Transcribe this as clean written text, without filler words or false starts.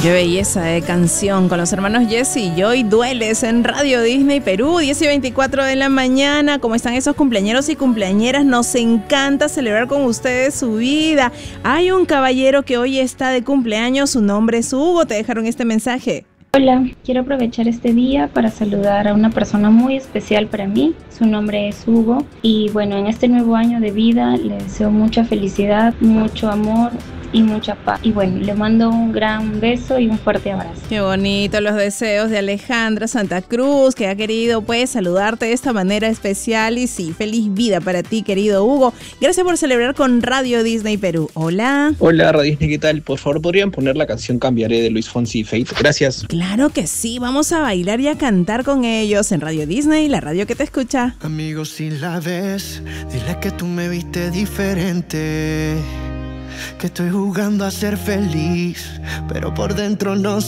Qué belleza de canción con los hermanos Jesse y Joy Dueles en Radio Disney Perú, 10:24 de la mañana. ¿Cómo están esos cumpleañeros y cumpleañeras? Nos encanta celebrar con ustedes su vida. Hay un caballero que hoy está de cumpleaños, su nombre es Hugo, te dejaron este mensaje. Hola, quiero aprovechar este día para saludar a una persona muy especial para mí. Su nombre es Hugo y bueno, en este nuevo año de vida le deseo mucha felicidad, mucho amor y mucha paz. Y bueno, le mando un gran beso y un fuerte abrazo. Qué bonito los deseos de Alejandra Santa Cruz, que ha querido pues saludarte de esta manera especial. Y sí, feliz vida para ti, querido Hugo. Gracias por celebrar con Radio Disney Perú. Hola. Hola, Radio Disney, ¿qué tal? Por favor, ¿podrían poner la canción Cambiaré de Luis Fonsi y Fate? Gracias. Claro que sí, vamos a bailar y a cantar con ellos en Radio Disney, la radio que te escucha. Amigos, si la ves, dile que tú me viste diferente, que estoy jugando a ser feliz, pero por dentro no